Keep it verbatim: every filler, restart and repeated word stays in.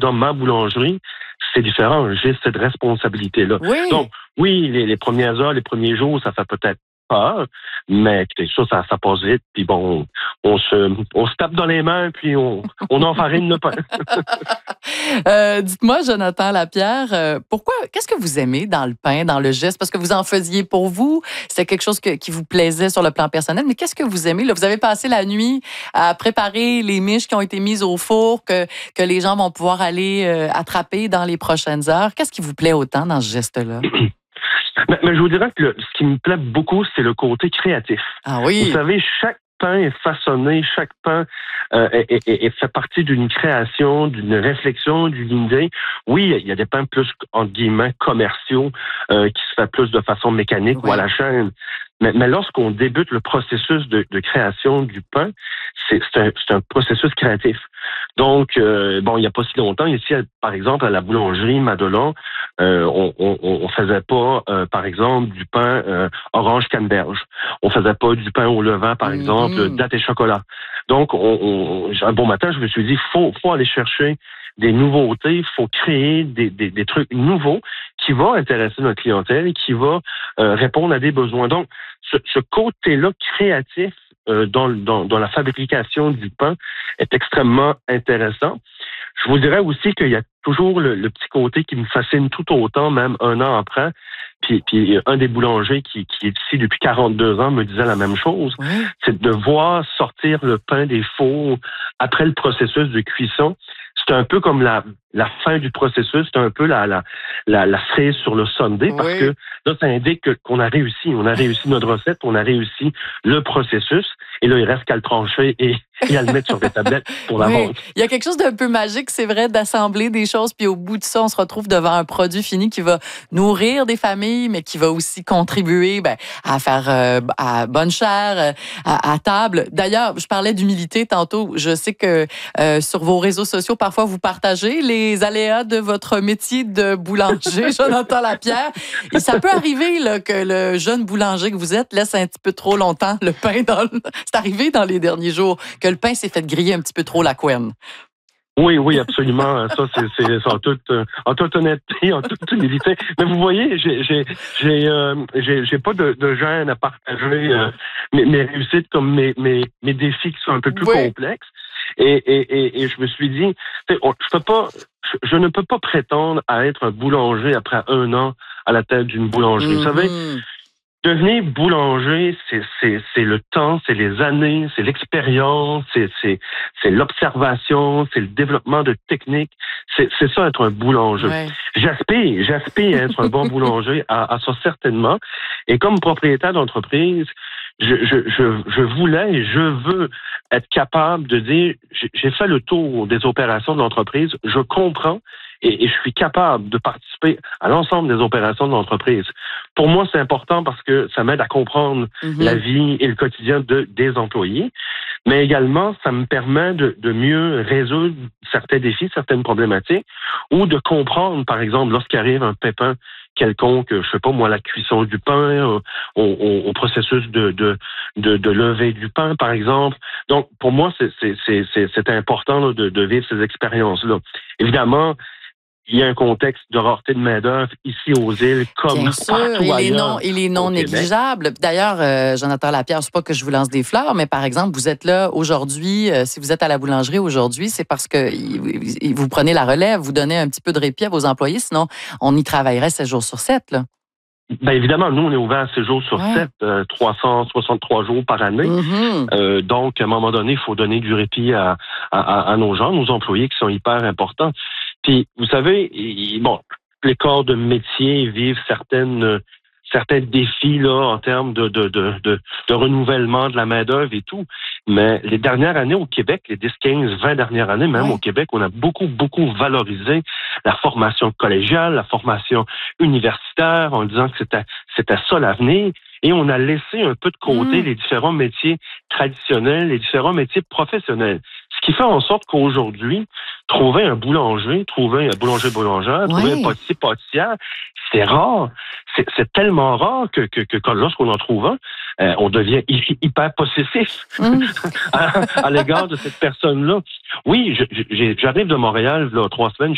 exemple, ma boulangerie, c'est différent. J'ai cette responsabilité-là. Oui. Donc, oui, les, les premières heures, les premiers jours, ça fait peut-être peur, mais écoutez, ça, ça, ça passe vite, puis bon, on, on se, on se tape dans les mains, puis on, on enfarine le pain. euh, dites-moi, Jonathan Lapierre, euh, pourquoi, qu'est-ce que vous aimez dans le pain, dans le geste? Parce que vous en faisiez pour vous, c'était quelque chose que, qui vous plaisait sur le plan personnel, mais qu'est-ce que vous aimez? Là, vous avez passé la nuit à préparer les miches qui ont été mises au four, que, que les gens vont pouvoir aller euh, attraper dans les prochaines heures. Qu'est-ce qui vous plaît autant dans ce geste-là? Mais, mais je vous dirais que le, ce qui me plaît beaucoup, c'est le côté créatif. Ah oui? Vous savez, chaque pain est façonné, chaque pain euh, est, est, est fait partie d'une création, d'une réflexion, d'une idée. Oui, il y a des pains plus, entre guillemets, commerciaux, euh, qui se fait plus de façon mécanique Oui. ou à la chaîne. Mais, mais lorsqu'on débute le processus de, de création du pain, c'est, c'est, un, c'est un processus créatif. Donc, euh, bon, il n'y a pas si longtemps, ici, par exemple, à la boulangerie Madelon, euh, on, on, on faisait pas, euh, par exemple, du pain euh, orange canneberge. On faisait pas du pain au levain, par mm-hmm. exemple, date et chocolat. Donc, on, on, un bon matin, je me suis dit, faut, faut aller chercher des nouveautés, il faut créer des, des, des trucs nouveaux qui vont intéresser notre clientèle et qui vont euh, répondre à des besoins. Donc, ce, ce côté-là créatif euh, dans, dans, dans la fabrication du pain est extrêmement intéressant. Je vous dirais aussi qu'il y a toujours le, le petit côté qui me fascine tout autant, même un an après. Puis, puis un des boulangers qui, qui est ici depuis quarante-deux ans me disait la même chose. Oui. C'est de voir sortir le pain des fours après le processus de cuisson. C'est un peu comme la, la fin du processus, c'est un peu la, la, la, la cerise sur le sundae, parce Oui. que là, ça indique que, qu'on a réussi. On a réussi notre recette, on a réussi le processus, et là, il reste qu'à le trancher et, et à le mettre sur des tablettes pour la oui. vente. Il y a quelque chose d'un peu magique, c'est vrai, d'assembler des choses, puis au bout de ça, on se retrouve devant un produit fini qui va nourrir des familles, mais qui va aussi contribuer ben, à faire euh, à bonne chère, à, à table. D'ailleurs, je parlais d'humilité tantôt. Je sais que euh, sur vos réseaux sociaux, parfois, vous partagez les aléas de votre métier de boulanger, Jonathan Lapierre. Et ça peut arriver là, que le jeune boulanger que vous êtes laisse un petit peu trop longtemps le pain dans le... C'est arrivé dans les derniers jours que le pain s'est fait griller un petit peu trop la couenne. Oui, oui, absolument. Ça, c'est, c'est en toute, en toute honnêteté, en toute humilité. Mais vous voyez, j'ai, j'ai, j'ai, euh, j'ai, j'ai pas de, de gêne à partager euh, mes, mes réussites comme mes, mes, mes défis qui sont un peu plus oui. complexes. Et, et, et, et je me suis dit, on, je peux pas, je, je ne peux pas prétendre à être un boulanger après un an à la tête d'une boulangerie. Mm-hmm. Vous savez, devenir boulanger, c'est, c'est, c'est le temps, c'est les années, c'est l'expérience, c'est, c'est, c'est l'observation, c'est le développement de techniques. C'est, c'est ça, être un boulanger. Ouais. J'aspire, j'aspire à être un bon boulanger, à, à ça certainement. Et comme propriétaire d'entreprise, je, je, je, je voulais et je veux être capable de dire, j'ai fait le tour des opérations de l'entreprise, je comprends et, et je suis capable de participer à l'ensemble des opérations de l'entreprise. Pour moi, c'est important parce que ça m'aide à comprendre mm-hmm. la vie et le quotidien de, des employés, mais également, ça me permet de, de mieux résoudre certains défis, certaines problématiques, ou de comprendre, par exemple, lorsqu'arrive un pépin quelconque, je sais pas moi, la cuisson du pain, au, au, au processus de, de, de, de lever du pain, par exemple. Donc, pour moi, c'est, c'est, c'est, c'est, c'est important là, de, de vivre ces expériences-là. Évidemment, il y a un contexte de rareté de main-d'œuvre ici aux îles, comme Bien sûr, partout il ailleurs. Est non, il est non négligeable. D'ailleurs, euh, Jonathan Lapierre, je ne sais pas que je vous lance des fleurs, mais par exemple, vous êtes là aujourd'hui, euh, si vous êtes à la boulangerie aujourd'hui, c'est parce que il, il, vous prenez la relève, vous donnez un petit peu de répit à vos employés, sinon on y travaillerait sept jours sur sept, là. Bien évidemment, nous, on est ouvert sept jours sur ouais. sept, euh, trois cent soixante-trois jours par année. Mm-hmm. Euh, donc, à un moment donné, il faut donner du répit à, à, à nos gens, nos employés qui sont hyper importants. Puis, vous savez, bon, les corps de métier vivent certaines, certains défis là en termes de, de, de, de, de renouvellement de la main-d'œuvre et tout. Mais les dernières années au Québec, les dix, quinze, vingt dernières années, même ouais. au Québec, on a beaucoup, beaucoup valorisé la formation collégiale, la formation universitaire, en disant que c'était, c'était ça l'avenir. Et on a laissé un peu de côté mmh. les différents métiers traditionnels, les différents métiers professionnels. Ce qui fait en sorte qu'aujourd'hui, trouver un boulanger, trouver un boulanger-boulangère, ouais. trouver un pâtissier-pâtissière, c'est rare. C'est, c'est tellement rare que, que, que lorsqu'on en trouve un, euh, on devient hyper possessif mmh. à, à l'égard de cette personne-là. Oui, je, je, j'arrive de Montréal, là, trois semaines,